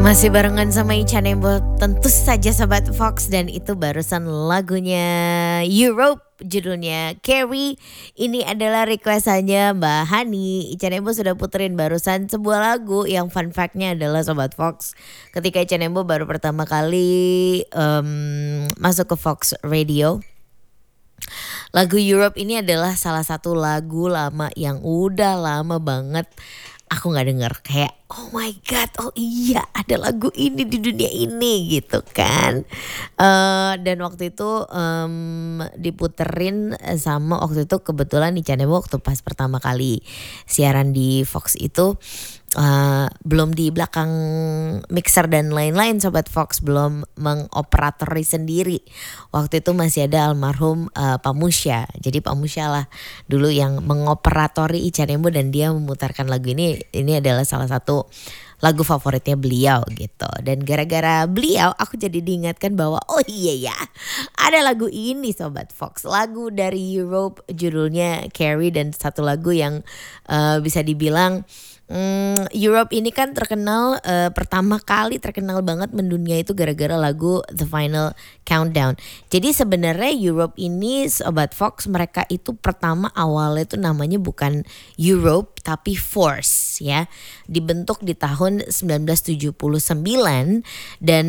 Masih barengan sama Ica Nembo, tentu saja Sobat Fox, dan itu barusan lagunya Europe, judulnya Carrie. Ini adalah requestannya Mbak Hani. Ica Nembo sudah puterin barusan sebuah lagu yang fun fact-nya adalah Sobat Fox, ketika Ica Nembo baru pertama kali masuk ke Fox Radio, lagu Europe ini adalah salah satu lagu lama yang udah lama banget aku nggak denger. Kayak oh my god, oh iya ada lagu ini di dunia ini gitu kan. Dan waktu itu diputerin sama, waktu itu kebetulan Ica Nembo waktu pas pertama kali siaran di Fox itu belum di belakang mixer dan lain-lain Sobat Fox, belum mengoperatori sendiri. Waktu itu masih ada almarhum Pak Musya. Jadi Pak Musya lah dulu yang mengoperatori Ica Nembo, dan dia memutarkan lagu ini. Ini adalah salah satu lagu favoritnya beliau gitu. Dan gara-gara beliau aku jadi diingatkan bahwa oh iya ya, ada lagu ini Sobat Fox, lagu dari Europe judulnya Carrie, dan satu lagu yang bisa dibilang Europe ini kan terkenal, pertama kali terkenal banget mendunia itu gara-gara lagu The Final Countdown. Jadi sebenarnya Europe ini Sobat Fox, mereka itu pertama awalnya itu namanya bukan Europe tapi Force ya. Dibentuk di tahun 1979, dan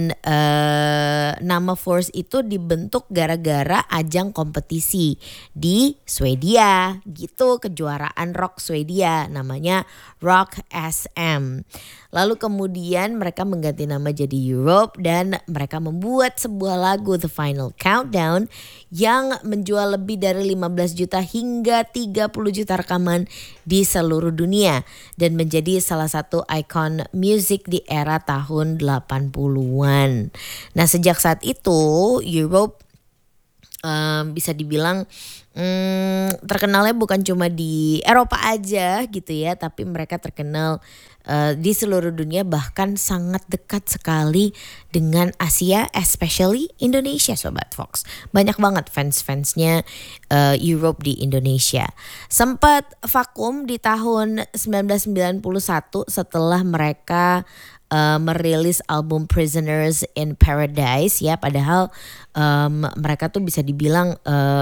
nama Force itu dibentuk gara-gara ajang kompetisi di Swedia gitu, kejuaraan rock Swedia namanya Rock SM. Lalu kemudian mereka mengganti nama jadi Europe, dan mereka membuat sebuah lagu The Final Countdown yang menjual lebih dari 15 juta hingga 30 juta rekaman di seluruh dunia, dan menjadi salah satu ikon musik di era tahun 80-an. Nah, sejak saat itu Europe bisa dibilang terkenalnya bukan cuma di Eropa aja gitu ya, tapi mereka terkenal di seluruh dunia, bahkan sangat dekat sekali dengan Asia, especially Indonesia Sobat Fox. Banyak banget fans-fansnya Europe di Indonesia. Sempat vakum di tahun 1991 setelah mereka merilis album Prisoners in Paradise ya, padahal mereka tuh bisa dibilang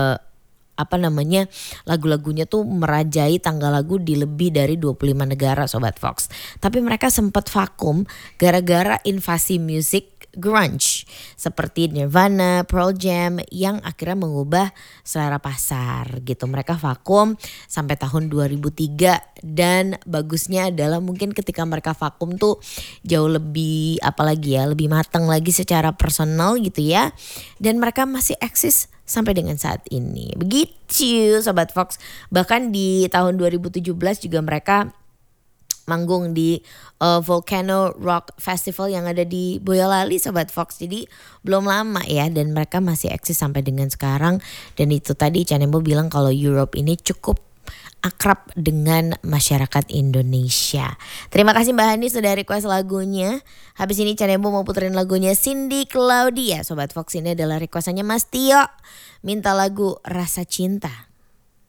lagu-lagunya tuh merajai tangga lagu di lebih dari 25 negara Sobat Fox. Tapi mereka sempat vakum gara-gara invasi musik grunge seperti Nirvana, Pearl Jam yang akhirnya mengubah selera pasar gitu. Mereka vakum sampai tahun 2003, dan bagusnya adalah mungkin ketika mereka vakum tuh jauh lebih lebih matang lagi secara personal gitu ya. Dan mereka masih eksis sampai dengan saat ini. Begitu Sobat Fox. Bahkan di tahun 2017 juga mereka manggung di Volcano Rock Festival yang ada di Boyolali Sobat Fox. Jadi belum lama ya, dan mereka masih eksis sampai dengan sekarang. Dan itu tadi Ica Nembo bilang kalau Europe ini cukup akrab dengan masyarakat Indonesia. Terima kasih Mbak Hani sudah request lagunya. Habis ini Ica Nembo mau puterin lagunya Cindy Claudia Sobat Fox. Ini adalah requestannya Mas Tio, minta lagu Rasa Cinta.